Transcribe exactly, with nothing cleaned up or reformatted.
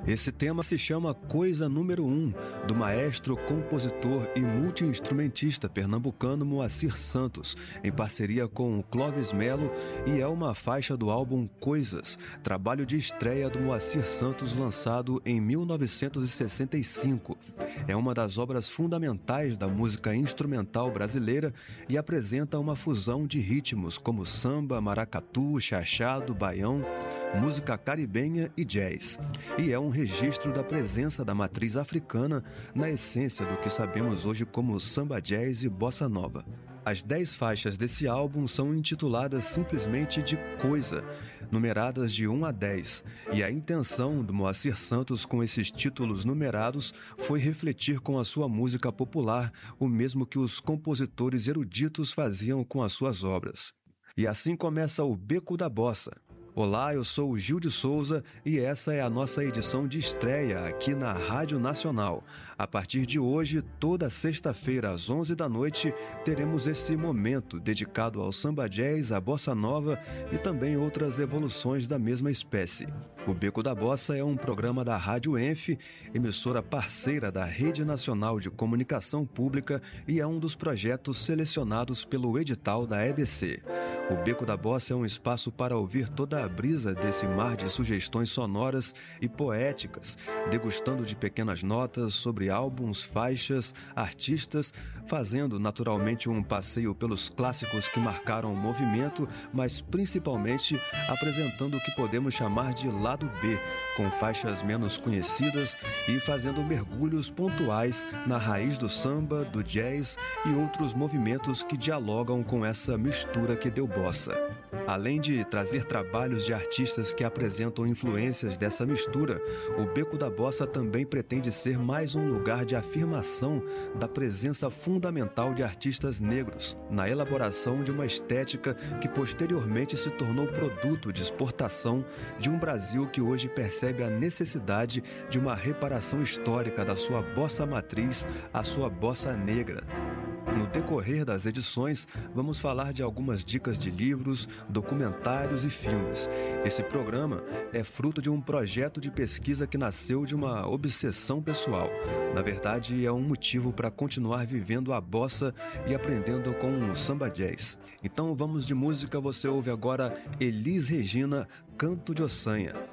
Esse tema se chama Coisa Número um, do maestro, compositor e multi-instrumentista pernambucano Moacir Santos, em parceria com o Clóvis Melo, e é uma faixa do álbum Coisas, trabalho de estreia do Moacir Santos lançado em mil novecentos e sessenta e cinco. É uma das obras fundamentais da música instrumental brasileira e apresenta uma fusão de ritmos como samba, maracatu, chachado, baião, música caribenha e jazz. E é um registro da presença da matriz africana na essência do que sabemos hoje como samba jazz e bossa nova. As dez faixas desse álbum são intituladas simplesmente de Coisa, numeradas de um a dez, e a intenção do Moacir Santos com esses títulos numerados foi refletir com a sua música popular o mesmo que os compositores eruditos faziam com as suas obras. E assim começa o Beco da Bossa. Olá, eu sou o Gil de Souza e essa é a nossa edição de estreia aqui na Rádio Nacional. A partir de hoje, toda sexta-feira às onze da noite, teremos esse momento dedicado ao samba jazz, à bossa nova e também outras evoluções da mesma espécie. O Beco da Bossa é um programa da Rádio Enf, emissora parceira da Rede Nacional de Comunicação Pública, e é um dos projetos selecionados pelo edital da E B C. O Beco da Bossa é um espaço para ouvir toda a brisa desse mar de sugestões sonoras e poéticas, degustando de pequenas notas sobre álbuns, faixas, artistas, fazendo naturalmente um passeio pelos clássicos que marcaram o movimento, mas principalmente apresentando o que podemos chamar de lado B, com faixas menos conhecidas e fazendo mergulhos pontuais na raiz do samba, do jazz e outros movimentos que dialogam com essa mistura que deu bossa. Além de trazer trabalhos de artistas que apresentam influências dessa mistura, o Beco da Bossa também pretende ser mais um lugar de afirmação da presença fundamental de artistas negros na elaboração de uma estética que posteriormente se tornou produto de exportação de um Brasil que hoje percebe a necessidade de uma reparação histórica da sua bossa matriz, a sua bossa negra. No decorrer das edições, vamos falar de algumas dicas de livros, documentários e filmes. Esse programa é fruto de um projeto de pesquisa que nasceu de uma obsessão pessoal. Na verdade, é um motivo para continuar vivendo a bossa e aprendendo com o samba jazz. Então vamos de música, você ouve agora Elis Regina, Canto de Ossanha.